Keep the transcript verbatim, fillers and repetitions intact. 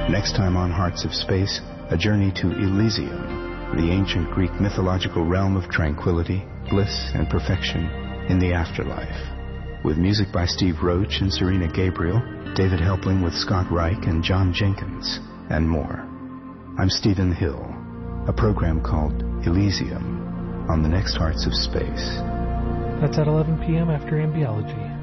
Next time on Hearts of Space, a journey to Elysium, the ancient Greek mythological realm of tranquility, bliss, and perfection in the afterlife. With music by Steve Roach and Serena Gabriel, David Helpling with Scott Reich and John Jenkins, and more. I'm Stephen Hill, a program called Elysium on the next Hearts of Space. That's at eleven p.m. after Ambiology.